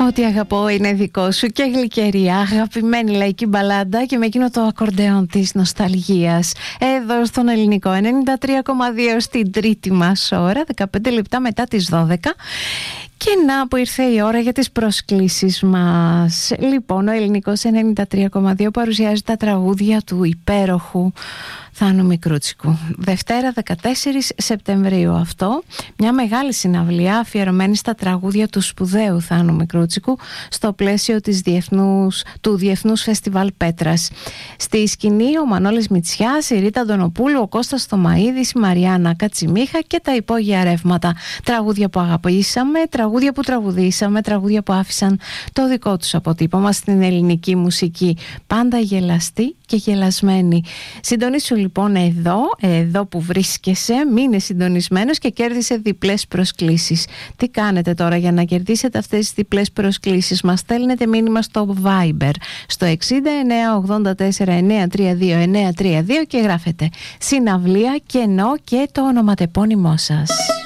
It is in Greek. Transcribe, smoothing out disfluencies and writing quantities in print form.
Ό,τι αγαπώ είναι δικό σου και γλυκερία, αγαπημένη λαϊκή μπαλάντα και με εκείνο το ακορντεόν της νοσταλγίας. Εδώ στον Ελληνικό 93,2 στην τρίτη μας ώρα, 15 λεπτά μετά τις 12. Και να που ήρθε η ώρα για τις προσκλήσεις μας. Λοιπόν, ο Ελληνικός 93,2 παρουσιάζει τα τραγούδια του υπέροχου Θάνου Μικρούτσικου. Δευτέρα 14 Σεπτεμβρίου αυτό, μια μεγάλη συναυλία αφιερωμένη στα τραγούδια του σπουδαίου Θάνου Μικρούτσικου στο πλαίσιο του Διεθνούς Φεστιβάλ Πέτρας. Στη σκηνή ο Μανώλης Μητσιάς, η Ρίτα Αντωνοπούλου, ο Κώστας Θωμαΐδης, η Μαριάννα Κατσιμίχα και τα υπόγεια ρεύματα. Τραγούδια που αγαπήσαμε, τραγούδια που τραγουδήσαμε, τραγούδια που άφησαν το δικό τους αποτύπωμα στην ελληνική μουσική. Πάντα γελαστή και γελασμένη. Συντονίσου λοιπόν εδώ που βρίσκεσαι, μείνε συντονισμένος και κέρδισε διπλές προσκλήσεις. Τι κάνετε τώρα για να κερδίσετε αυτές τις διπλές προσκλήσεις? Μας στέλνετε μήνυμα στο Viber στο 6984932932 και γράφετε συναυλία, κενό και το ονοματεπώνυμό σας.